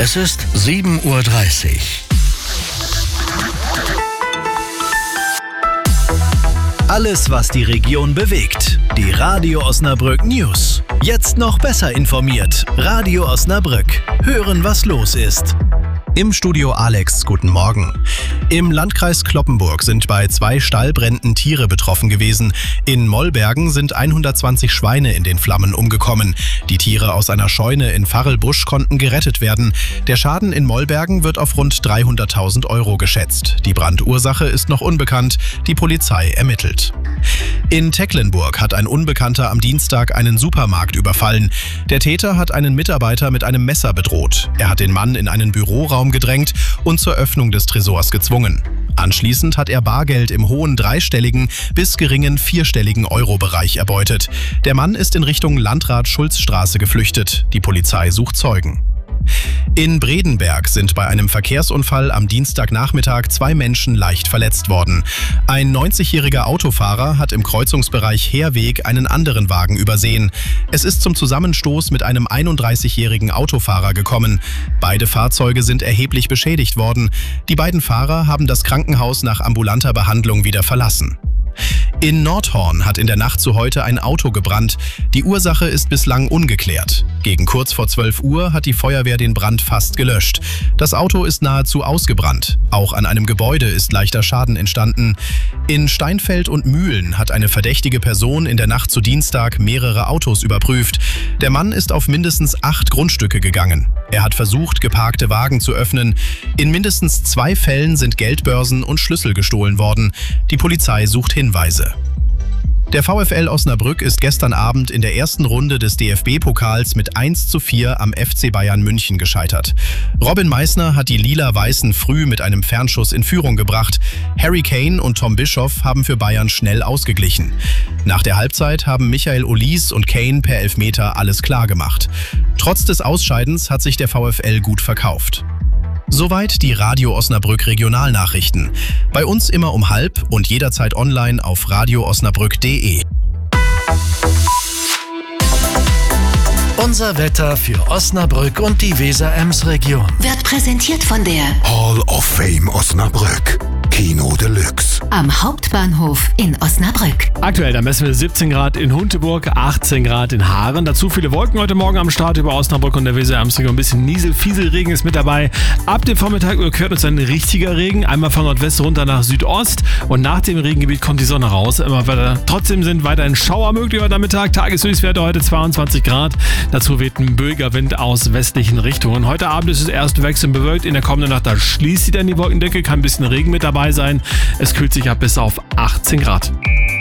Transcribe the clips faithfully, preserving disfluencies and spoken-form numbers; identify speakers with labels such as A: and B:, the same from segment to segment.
A: Es ist sieben Uhr dreißig.
B: Alles, was die Region bewegt. Die Radio Osnabrück News. Jetzt noch besser informiert. Radio Osnabrück. Hören, was los ist. Im Studio Alex, guten Morgen. Im Landkreis Cloppenburg sind bei zwei Stallbränden Tiere betroffen gewesen. In Mollbergen sind hundertzwanzig Schweine in den Flammen umgekommen. Die Tiere aus einer Scheune in Varrelbusch konnten gerettet werden. Der Schaden in Mollbergen wird auf rund dreihunderttausend Euro geschätzt. Die Brandursache ist noch unbekannt. Die Polizei ermittelt. In Tecklenburg hat ein Unbekannter am Dienstag einen Supermarkt überfallen. Der Täter hat einen Mitarbeiter mit einem Messer bedroht. Er hat den Mann in einen Büroraum gedrängt und zur Öffnung des Tresors gezwungen. Anschließend hat er Bargeld im hohen dreistelligen bis geringen vierstelligen Euro-Bereich erbeutet. Der Mann ist in Richtung Landrat-Schulz-Straße geflüchtet. Die Polizei sucht Zeugen. In Bredenberg sind bei einem Verkehrsunfall am Dienstagnachmittag zwei Menschen leicht verletzt worden. Ein neunzigjähriger Autofahrer hat im Kreuzungsbereich Heerweg einen anderen Wagen übersehen. Es ist zum Zusammenstoß mit einem einunddreißigjährigen Autofahrer gekommen. Beide Fahrzeuge sind erheblich beschädigt worden. Die beiden Fahrer haben das Krankenhaus nach ambulanter Behandlung wieder verlassen. In Nordhorn hat in der Nacht zu heute ein Auto gebrannt. Die Ursache ist bislang ungeklärt. Gegen kurz vor zwölf Uhr hat die Feuerwehr den Brand fast gelöscht. Das Auto ist nahezu ausgebrannt. Auch an einem Gebäude ist leichter Schaden entstanden. In Steinfeld und Mühlen hat eine verdächtige Person in der Nacht zu Dienstag mehrere Autos überprüft. Der Mann ist auf mindestens acht Grundstücke gegangen. Er hat versucht, geparkte Wagen zu öffnen. In mindestens zwei Fällen sind Geldbörsen und Schlüssel gestohlen worden. Die Polizei sucht Hinweise. Der VfL Osnabrück ist gestern Abend in der ersten Runde des D F B-Pokals mit eins zu vier am F C Bayern München gescheitert. Robin Meissner hat die Lila-Weißen früh mit einem Fernschuss in Führung gebracht. Harry Kane und Tom Bischoff haben für Bayern schnell ausgeglichen. Nach der Halbzeit haben Michael Olis und Kane per Elfmeter alles klar gemacht. Trotz des Ausscheidens hat sich der VfL gut verkauft. Soweit die Radio Osnabrück Regionalnachrichten. Bei uns immer um halb und jederzeit online auf radio osnabrück punkt de.
A: Unser Wetter für Osnabrück und die Weser-Ems-Region
C: Wird präsentiert von der
D: Hall of Fame Osnabrück. Kino Deluxe.
C: Am Hauptbahnhof in Osnabrück.
E: Aktuell, da messen wir siebzehn Grad in Hunteburg, achtzehn Grad in Haaren. Dazu viele Wolken heute Morgen am Start über Osnabrück und der Weser-Ems-Region. Ein bisschen Niesel, Fieselregen ist mit dabei. Ab dem Vormittag überquert uns ein richtiger Regen. Einmal von Nordwest runter nach Südost. Und nach dem Regengebiet kommt die Sonne raus. Immer weiter. Trotzdem sind weiterhin Schauer möglich heute Nachmittag. Tageshöchstwerte heute zweiundzwanzig Grad. Dazu weht ein böiger Wind aus westlichen Richtungen. Heute Abend ist es erst wechselnd bewölkt. In der kommenden Nacht, da schließt sich dann die Wolkendecke. Kann ein bisschen Regen mit dabei sein. Es kühlt sich ab bis auf achtzehn Grad.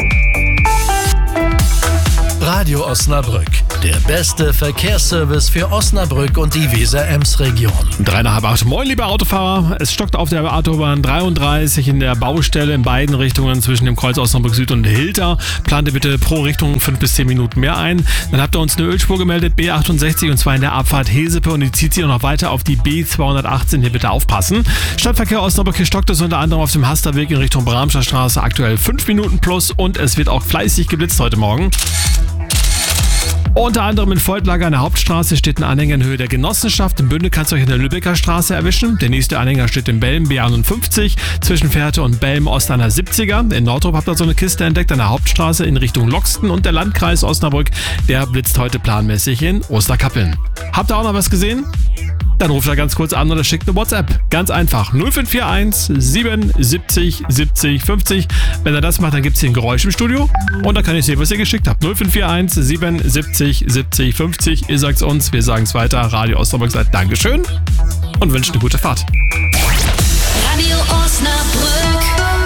A: Radio Osnabrück. Der beste Verkehrsservice für Osnabrück und die Weser-Ems-Region.
E: Drei nach halb acht. Moin, liebe Autofahrer. Es stockt auf der Autobahn dreiunddreißig in der Baustelle in beiden Richtungen zwischen dem Kreuz Osnabrück Süd und Hilter. Plante bitte pro Richtung fünf bis zehn Minuten mehr ein. Dann habt ihr uns eine Ölspur gemeldet, B achtundsechzig, und zwar in der Abfahrt Hesepe, und die zieht sich auch noch weiter auf die B zweihundertachtzehn. Hier bitte aufpassen. Stadtverkehr Osnabrück, hier stockt es unter anderem auf dem Hasterweg in Richtung Bramscher Straße aktuell fünf Minuten plus, und es wird auch fleißig geblitzt heute Morgen. Unter anderem in Voigtlager an der Hauptstraße steht ein Anhänger in Höhe der Genossenschaft. Im Bünde kannst du euch in der Lübecker Straße erwischen. Der nächste Anhänger steht in Belm, B einundfünfzig, zwischen Fährte und Belm Ost an der siebziger. In Nordrup habt ihr so eine Kiste entdeckt an der Hauptstraße in Richtung Loxten, und der Landkreis Osnabrück, der blitzt heute planmäßig in Osterkappeln. Habt ihr auch noch was gesehen? Dann ruft er ganz kurz an oder schickt eine WhatsApp. Ganz einfach. null fünf vier eins siebenundsiebzig siebzig fünfzig. Wenn er das macht, dann gibt es hier ein Geräusch im Studio. Und dann kann ich sehen, was ihr geschickt habt. null fünf vier eins siebenundsiebzig siebzig fünfzig. Ihr sagt es uns, wir sagen es weiter. Radio Osnabrück sagt Dankeschön und wünscht eine gute Fahrt.
C: Radio Osnabrück.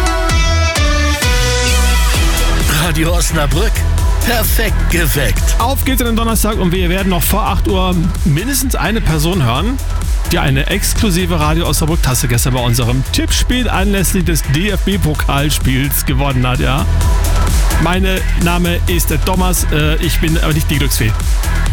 A: Radio Osnabrück. Perfekt geweckt.
E: Auf geht's in den Donnerstag, und wir werden noch vor acht Uhr mindestens eine Person hören, die eine exklusive Radio Osnabrück-Tasse gestern bei unserem Tippspiel anlässlich des D F B-Pokalspiels gewonnen hat, ja. Mein Name ist Thomas, ich bin aber nicht die Glücksfee.